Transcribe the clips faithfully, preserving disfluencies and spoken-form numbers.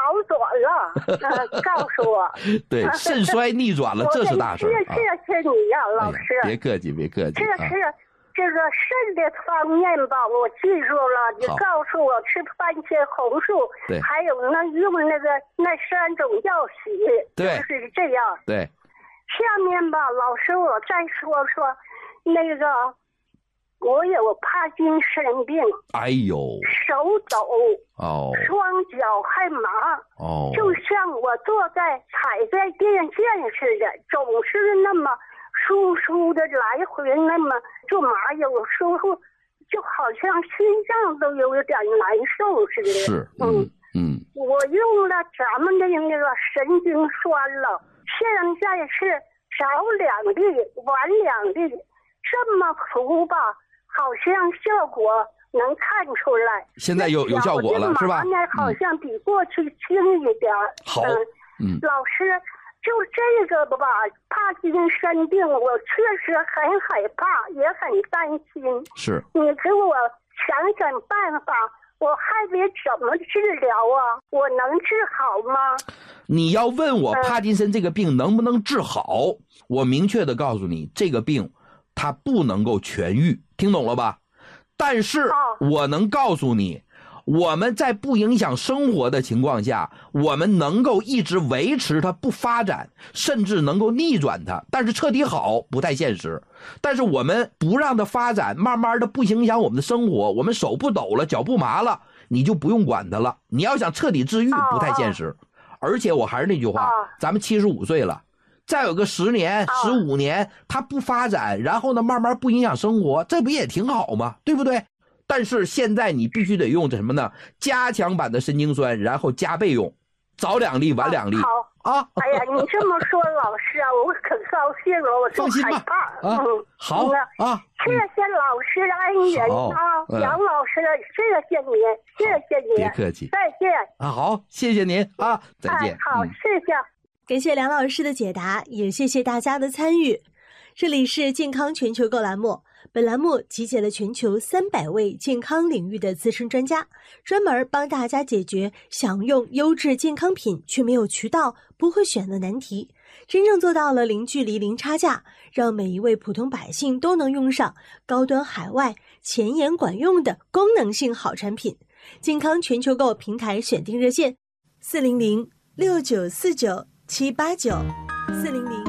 转了，呃、告诉我。 对，肾衰逆转了，这是大事。 谢谢你呀、啊，老师、 哎。别客气，别客气。 这是这个肾的方面吧，我记住了。你告诉我吃番茄红素， 对， 还有那用那个那三种药洗， 对， 就是这样。 对。 下面吧，老师，我再说说那个。我有帕金森病， 哎呦， 手抖， 哦， 双脚还麻， 哦， 就像我坐在踩在电线似的，总是那么疏疏的来回，那么就麻，有时候就好像心脏都有点难受似的。 是，嗯嗯， 我用了咱们的那个神经栓了，现在是早两粒，晚两粒，这么服吧。好像效果能看出来， 现在有有效果了是吧？ 好像比过去轻一点。 好， 嗯，老师，就这个吧，帕金森病，我确实很害怕，也很担心。 是， 你给我想想办法，我还得怎么治疗啊？我能治好吗？ 你要问我帕金森这个病能不能治好，嗯、我明确的告诉你，这个病它不能够痊愈。听懂了吧？但是我能告诉你，我们在不影响生活的情况下，我们能够一直维持它不发展，甚至能够逆转它，但是彻底好不太现实。但是我们不让它发展，慢慢的不影响我们的生活，我们手不抖了，脚不麻了，你就不用管它了。你要想彻底治愈不太现实。而且我还是那句话，咱们七十五岁了，再有个十年、十五年，它不发展，然后呢，慢慢不影响生活，这不也挺好吗？对不对？但是现在你必须得用这什么呢？加强版的神经栓，然后加倍用，早两粒，晚两粒。 好啊！哎呀，你这么说，老师啊，我可高兴了，我就害怕。 啊、嗯，好啊， 谢谢老师恩人啊，杨、嗯、老师，谢谢您，谢谢您， 别客气， 再见啊！好，谢谢您啊，再见。 哎、好， 嗯、 谢谢。 感谢梁老师的解答，也谢谢大家的参与。这里是健康全球购栏目，本栏目集结了全球三百位健康领域的资深专家，专门帮大家解决想用优质健康品却没有渠道、不会选的难题，真正做到了零距离、零差价，让每一位普通百姓都能用上高端海外、前沿管用的功能性好产品。健康全球购平台选定热线：四零零六九四九七八九四零零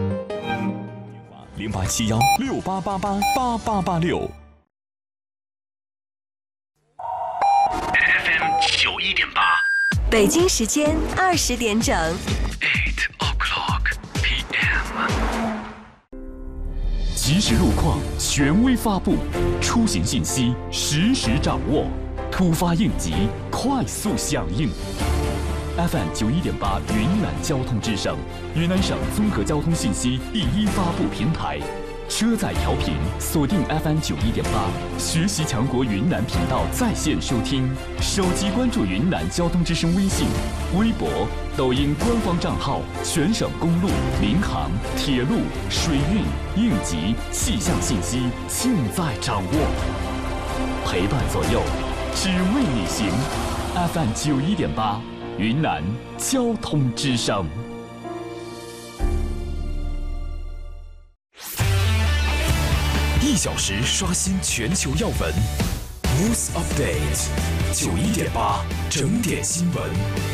零八七幺六八八八八八八六 F M 九一点八， 北京时间二十点整。 Eight o'clock P M。 即时路况，权威发布，出行信息实时掌握，突发应急，快速响应。F M 九一点八云南交通之声，云南省综合交通信息第一发布平台。车载调频锁定 F M 九一点八，学习强国云南频道在线收听。手机关注云南交通之声微信、微博、抖音官方账号，全省公路、民航、铁路、水运、应急、气象信息尽在掌握。陪伴左右，只为你行。F M 九一点八。云南交通之声， 一小时刷新全球要闻 ，News Update， 九一点八整点新闻。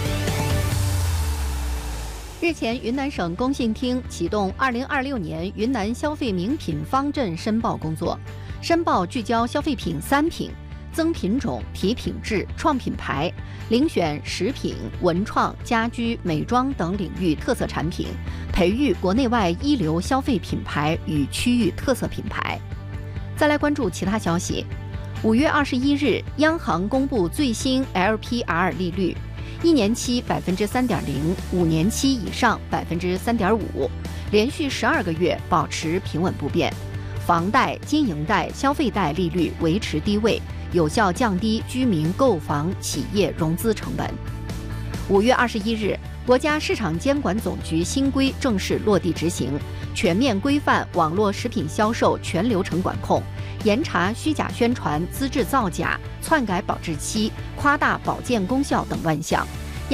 日前，云南省工信厅启动二零二六年云南消费名品方阵申报工作，申报聚焦消费品三品。增品种、提品质、创品牌，遴选食品、文创、家居、美妆等领域特色产品，培育国内外一流消费品牌与区域特色品牌。再来关注其他消息。五月二十一日，央行公布最新 L P R 利率，一年期百分之三点零，五年期以上百分之三点五，连续十二个月保持平稳不变。房贷、经营贷、消费贷利率维持低位，有效降低居民购房、企业融资成本。五月二十一日，国家市场监管总局新规正式落地执行，全面规范网络食品销售全流程管控，严查虚假宣传、资质造假、篡改保质期、夸大保健功效等乱象。